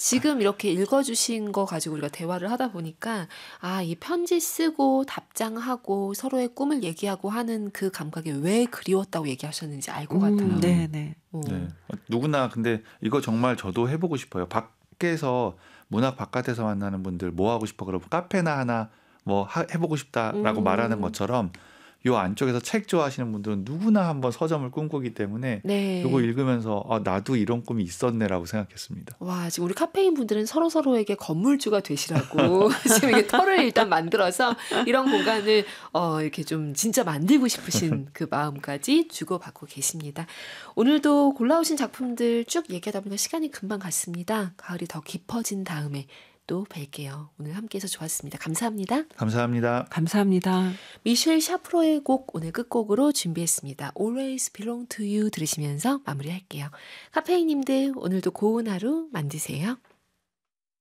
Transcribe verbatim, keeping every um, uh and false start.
지금 이렇게 읽어주신 거 가지고 우리가 대화를 하다 보니까 아, 이 편지 쓰고 답장하고 서로의 꿈을 얘기하고 하는 그 감각이 왜 그리웠다고 얘기하셨는지 알 것 음, 같아요. 네네. 어. 네. 누구나 근데 이거 정말 저도 해보고 싶어요. 밖에서 문 앞 바깥에서 만나는 분들 뭐 하고 싶어 그러면 카페나 하나 뭐 하, 해보고 싶다라고 음. 말하는 것처럼 요 안쪽에서 책 좋아하시는 분들은 누구나 한번 서점을 꿈꾸기 때문에 네. 이거 읽으면서 아, 나도 이런 꿈이 있었네라고 생각했습니다. 와, 지금 우리 카페인 분들은 서로 서로에게 건물주가 되시라고 지금 이게 터를 일단 만들어서 이런 공간을 어, 이렇게 좀 진짜 만들고 싶으신 그 마음까지 주고받고 계십니다. 오늘도 골라오신 작품들 쭉 얘기하다 보니까 시간이 금방 갔습니다. 가을이 더 깊어진 다음에 또 뵐게요. 오늘 함께해서 좋았습니다. 감사합니다. 감사합니다. 감사합니다. 미셸 샤프로의 곡 오늘 끝곡으로 준비했습니다. Always Belong to You 들으시면서 마무리할게요. 카페인님들 오늘도 고운 하루 만드세요.